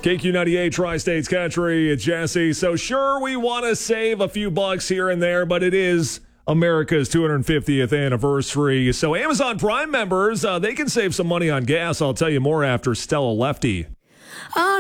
KQ98 Tri-States Country, it's Jesse. So sure, we want to save a few bucks here and there, but it is America's 250th anniversary. So Amazon Prime members, they can save some money on gas. I'll tell you more after Stella Lefty.